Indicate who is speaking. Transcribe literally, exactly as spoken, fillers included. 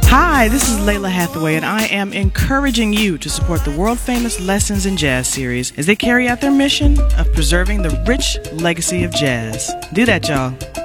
Speaker 1: Hi, this is Layla Hathaway, and I am encouraging you to support the world-famous Lessons in Jazz series as they carry out their mission of preserving the rich legacy of jazz. Do that, y'all.